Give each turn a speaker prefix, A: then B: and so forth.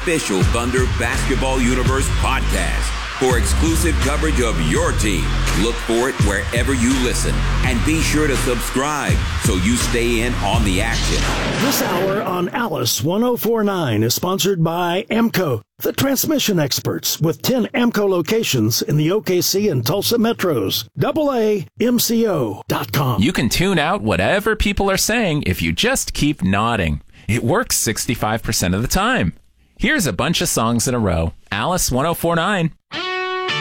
A: official Thunder Basketball Universe podcast. For exclusive coverage of your team, look for it wherever you listen. And be sure to subscribe so you stay in on the action.
B: This hour on Alice 1049 is sponsored by AMCO, the transmission experts with 10 AMCO locations in the OKC and Tulsa metros. AAMCO.com.
C: You can tune out whatever people are saying if you just keep nodding. It works 65% of the time. Here's a bunch of songs in a row. Alice 1049.